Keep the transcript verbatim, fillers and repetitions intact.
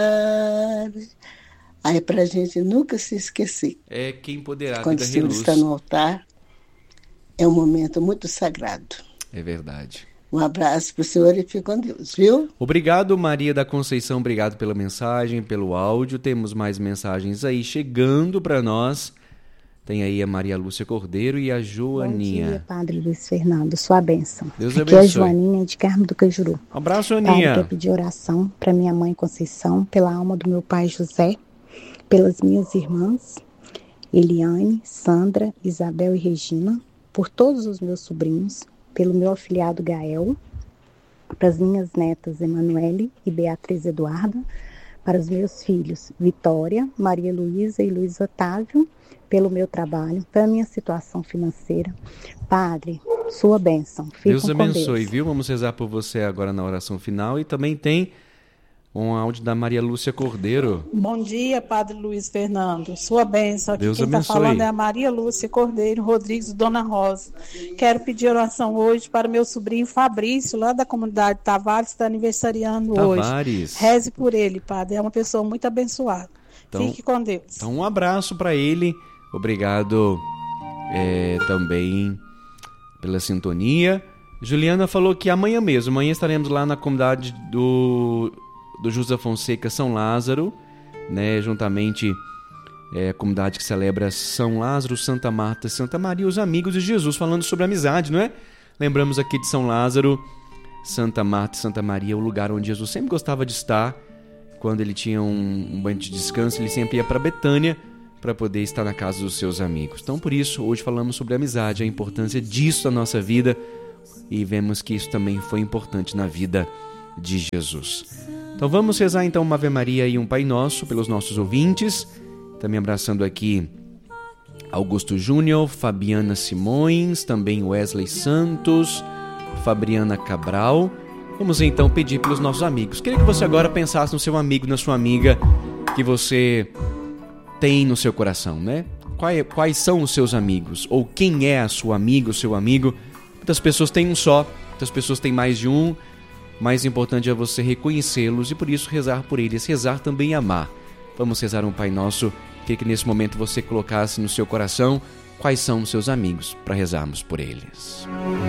Aí para a gente nunca se esquecer. É quem poderá Quando o vida Senhor reluz. está no altar, é um momento muito sagrado. É verdade. Um abraço para o senhor e fique com Deus, viu? Obrigado, Maria da Conceição. Obrigado pela mensagem, pelo áudio. Temos mais mensagens aí chegando para nós. Tem aí a Maria Lúcia Cordeiro e a Joaninha. Bom dia, Padre Luiz Fernando. Sua bênção. Deus Aqui abençoe. é a Joaninha de Carmo do Cajuru. Um abraço, Padre, Joaninha. quero pedir oração para minha mãe Conceição, pela alma do meu pai José, pelas minhas irmãs Eliane, Sandra, Isabel e Regina, por todos os meus sobrinhos, pelo meu afilhado Gael, para as minhas netas Emanuele e Beatriz Eduarda, para os meus filhos Vitória, Maria Luísa e Luiz Otávio, pelo meu trabalho, pela minha situação financeira. Padre, sua bênção. Fiquem Deus com abençoe, Deus. viu? Vamos rezar por você agora na oração final. E também tem um áudio da Maria Lúcia Cordeiro. Bom dia, Padre Luiz Fernando. Sua bênção. Aqui Deus quem está abençoe. falando é a Maria Lúcia Cordeiro Rodrigues, Dona Rosa. Quero pedir oração hoje para meu sobrinho Fabrício, lá da comunidade Tavares, que está aniversariando Tavares. hoje. Reze por ele, Padre. É uma pessoa muito abençoada. Então- Fique com Deus. Então, um abraço para ele. Obrigado é, também pela sintonia. Juliana falou que amanhã mesmo, amanhã estaremos lá na comunidade do, do José Fonseca São Lázaro, né, juntamente é, a comunidade que celebra São Lázaro, Santa Marta, Santa Maria, os amigos de Jesus, falando sobre amizade, não é? Lembramos aqui de São Lázaro, Santa Marta e Santa Maria, o lugar onde Jesus sempre gostava de estar. Quando ele tinha um, um banho de descanso, ele sempre ia para Betânia para poder estar na casa dos seus amigos. Então, por isso, hoje falamos sobre a amizade, a importância disso na nossa vida, e vemos que isso também foi importante na vida de Jesus. Então, vamos rezar então uma Ave Maria e um Pai Nosso pelos nossos ouvintes. Também abraçando aqui Augusto Júnior, Fabiana Simões, também Wesley Santos, Fabriana Cabral. Vamos então pedir pelos nossos amigos. Queria que você agora pensasse no seu amigo, na sua amiga que você tem no seu coração, né? Quais, quais são os seus amigos? Ou quem é a sua amiga, o seu amigo? Muitas pessoas têm um só, muitas pessoas têm mais de um. Mais importante é você reconhecê-los e por isso rezar por eles. Rezar também é amar. Vamos rezar um Pai Nosso. Queria que nesse momento você colocasse no seu coração quais são os seus amigos para rezarmos por eles.